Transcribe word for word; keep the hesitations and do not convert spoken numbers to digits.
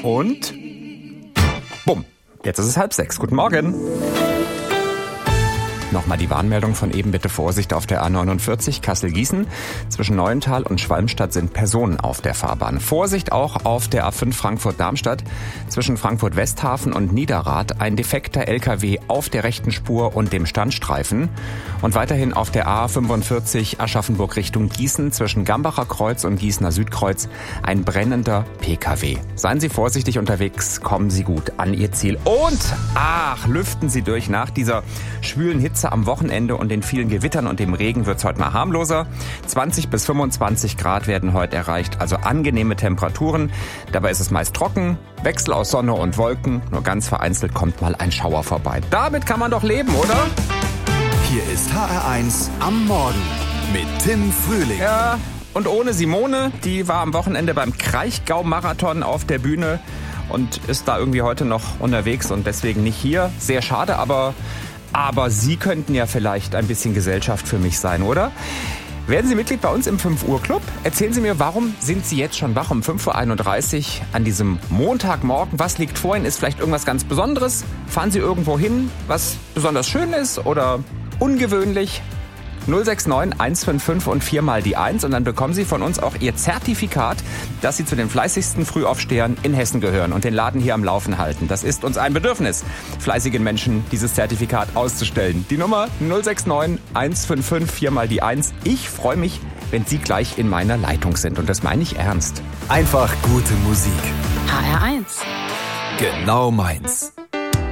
Und bumm, jetzt ist es halb sechs. Guten Morgen. Nochmal die Warnmeldung von eben, bitte Vorsicht auf der A neunundvierzig Kassel-Gießen. Zwischen Neuental und Schwalmstadt sind Personen auf der Fahrbahn. Vorsicht auch auf der A fünf Frankfurt-Darmstadt. Zwischen Frankfurt-Westhafen und Niederrad ein defekter L K W auf der rechten Spur und dem Standstreifen. Und weiterhin auf der A fünfundvierzig Aschaffenburg Richtung Gießen zwischen Gambacher Kreuz und Gießener Südkreuz ein brennender P K W. Seien Sie vorsichtig unterwegs, kommen Sie gut an Ihr Ziel. Und, ach, lüften Sie durch. Nach dieser schwülen Hitze am Wochenende und den vielen Gewittern und dem Regen wird's heute mal harmloser. zwanzig bis fünfundzwanzig Grad werden heute erreicht, also angenehme Temperaturen. Dabei ist es meist trocken, Wechsel aus Sonne und Wolken. Nur ganz vereinzelt kommt mal ein Schauer vorbei. Damit kann man doch leben, oder? Hier ist H R eins am Morgen mit Tim Frühling. Ja, und ohne Simone, die war am Wochenende beim Kraichgau-Marathon auf der Bühne und ist da irgendwie heute noch unterwegs und deswegen nicht hier. Sehr schade, aber... Aber Sie könnten ja vielleicht ein bisschen Gesellschaft für mich sein, oder? Werden Sie Mitglied bei uns im fünf Uhr Club? Erzählen Sie mir, warum sind Sie jetzt schon wach um fünf Uhr einunddreißig an diesem Montagmorgen? Was liegt vor Ihnen? Ist vielleicht irgendwas ganz Besonderes? Fahren Sie irgendwo hin, was besonders schön ist oder ungewöhnlich? null sechs neun eins fünf fünf und viermal die eins und dann bekommen Sie von uns auch Ihr Zertifikat, dass Sie zu den fleißigsten Frühaufstehern in Hessen gehören und den Laden hier am Laufen halten. Das ist uns ein Bedürfnis, fleißigen Menschen dieses Zertifikat auszustellen. Die Nummer null sechs neun eins fünf fünf viermal die eins. Ich freue mich, wenn Sie gleich in meiner Leitung sind und das meine ich ernst. Einfach gute Musik. H R eins. Genau meins.